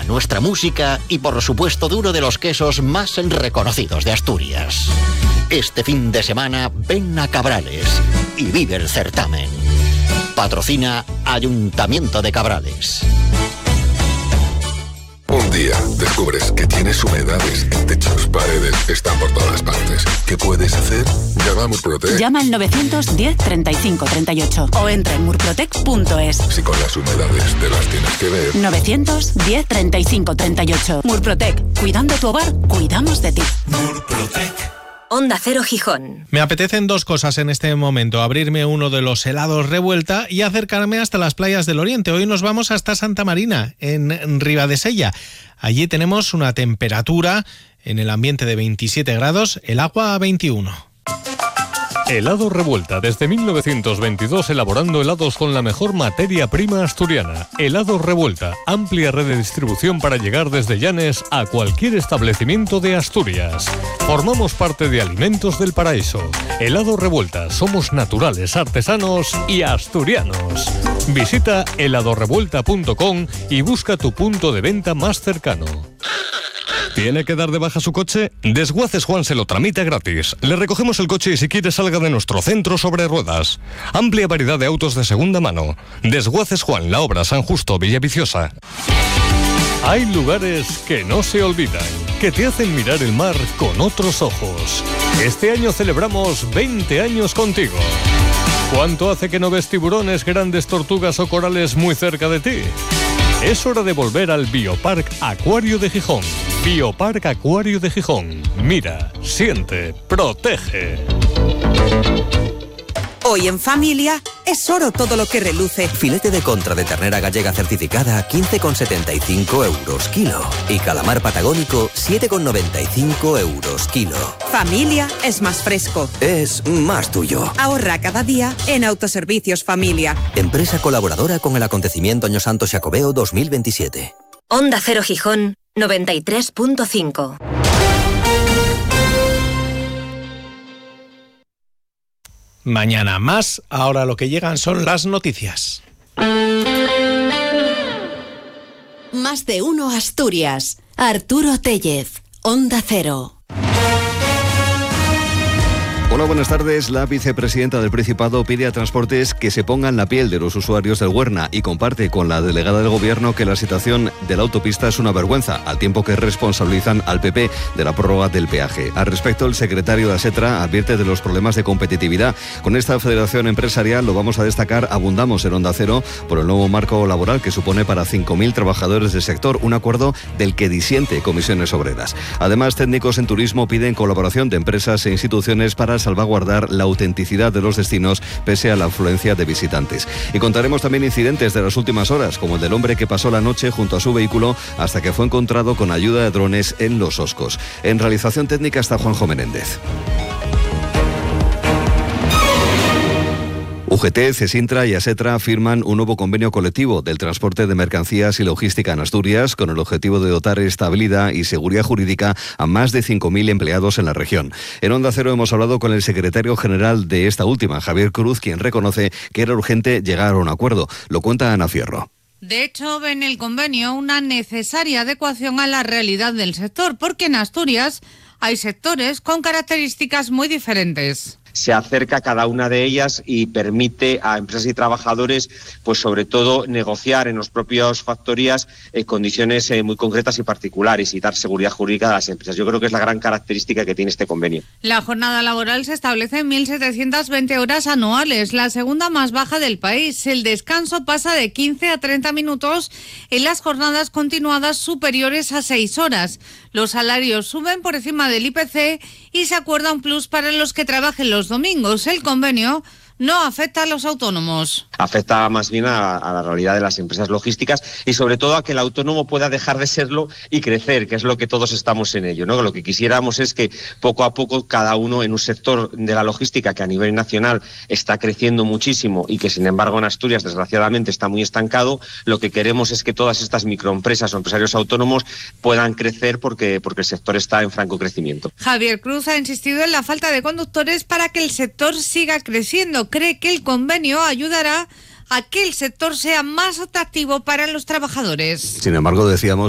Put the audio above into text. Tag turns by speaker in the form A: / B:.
A: nuestra música y por supuesto de uno de los quesos más reconocidos de Asturias. Este fin de semana ven a Cabrales y vive el certamen. Patrocina Ayuntamiento de Cabrales.
B: Un día descubres que tienes humedades, techos, paredes, están por todas partes. ¿Qué puedes hacer? Llama a Murprotec.
C: Llama al 910 35 38 o entra en murprotec.es.
B: Si con las humedades te las tienes que ver.
C: 910 35 38. Murprotec. Cuidando tu hogar, cuidamos de ti.
D: Murprotec.
E: Onda Cero Gijón.
F: Me apetecen dos cosas en este momento: abrirme uno de los helados Revuelta y acercarme hasta las playas del Oriente. Hoy nos vamos hasta Santa Marina, en Ribadesella. Allí tenemos una temperatura en el ambiente de 27 grados, el agua a 21.
G: Helado Revuelta, desde 1922 elaborando helados con la mejor materia prima asturiana. Helado Revuelta, amplia red de distribución para llegar desde Llanes a cualquier establecimiento de Asturias. Formamos parte de Alimentos del Paraíso. Helado Revuelta, somos naturales, artesanos y asturianos. Visita heladorevuelta.com y busca tu punto de venta más cercano. ¿Tiene que dar de baja su coche? Desguaces Juan se lo tramita gratis. Le recogemos el coche y si quiere salga de nuestro centro sobre ruedas. Amplia variedad de autos de segunda mano. Desguaces Juan, La Obra, San Justo, Villaviciosa. Hay lugares que no se olvidan, que te hacen mirar el mar con otros ojos. Este año celebramos 20 años contigo. ¿Cuánto hace que no ves tiburones, grandes tortugas o corales muy cerca de ti? Es hora de volver al Biopark Acuario de Gijón. Biopark Acuario de Gijón. Mira, siente, protege.
H: Hoy en familia es oro todo lo que reluce.
I: Filete de contra de ternera gallega certificada 15,75 € kilo. Y calamar patagónico 7,95 € kilo.
H: Familia es más fresco.
I: Es más tuyo.
H: Ahorra cada día en Autoservicios Familia.
I: Empresa colaboradora con el acontecimiento Año Santo Xacobeo 2027.
E: Onda Cero Gijón 93.5.
F: Mañana más, ahora lo que llegan son las noticias.
C: Más de uno Asturias. Arturo Tellez, Onda Cero.
J: Hola, buenas tardes. La vicepresidenta del Principado pide a Transportes que se pongan la piel de los usuarios del Huerna y comparte con la delegada del Gobierno que la situación de la autopista es una vergüenza, al tiempo que responsabilizan al PP de la prórroga del peaje. Al respecto, el secretario de ASETRA advierte de los problemas de competitividad. Con esta federación empresarial, lo vamos a destacar, abundamos en Onda Cero por el nuevo marco laboral que supone para 5.000 trabajadores del sector, un acuerdo del que disiente Comisiones Obreras. Además, técnicos en turismo piden colaboración de empresas e instituciones para salvaguardar la autenticidad de los destinos pese a la afluencia de visitantes. Y contaremos también incidentes de las últimas horas, como el del hombre que pasó la noche junto a su vehículo hasta que fue encontrado con ayuda de drones en Los Oscos. En realización técnica está Juanjo Menéndez. UGT, CESINTRA y ASETRA firman un nuevo convenio colectivo del transporte de mercancías y logística en Asturias con el objetivo de dotar estabilidad y seguridad jurídica a más de 5.000 empleados en la región. En Onda Cero hemos hablado con el secretario general de esta última, Javier Cruz, quien reconoce que era urgente llegar a un acuerdo. Lo cuenta Ana Fierro.
K: De hecho, ve en el convenio una necesaria adecuación a la realidad del sector, porque en Asturias hay sectores con características muy diferentes.
L: Se acerca a cada una de ellas y permite a empresas y trabajadores, pues sobre todo, negociar en las propias factorías condiciones muy concretas y particulares y dar seguridad jurídica a las empresas. Yo creo que es la gran característica que tiene este convenio.
K: La jornada laboral se establece en 1.720 horas anuales, la segunda más baja del país. El descanso pasa de 15 a 30 minutos en las jornadas continuadas superiores a 6 horas. Los salarios suben por encima del IPC y se acuerda un plus para los que trabajen los domingos. El convenio no afecta a los autónomos.
L: Afecta más bien a la realidad de las empresas logísticas y sobre todo a que el autónomo pueda dejar de serlo y crecer, que es lo que todos estamos en ello, ¿no? Lo que quisiéramos es que poco a poco cada uno en un sector de la logística que a nivel nacional está creciendo muchísimo y que sin embargo en Asturias desgraciadamente está muy estancado, lo que queremos es que todas estas microempresas o empresarios autónomos puedan crecer porque el sector está en franco crecimiento.
K: Javier Cruz ha insistido en la falta de conductores para que el sector siga creciendo. Cree que el convenio ayudará a que el sector sea más atractivo para los trabajadores.
J: Sin embargo, decíamos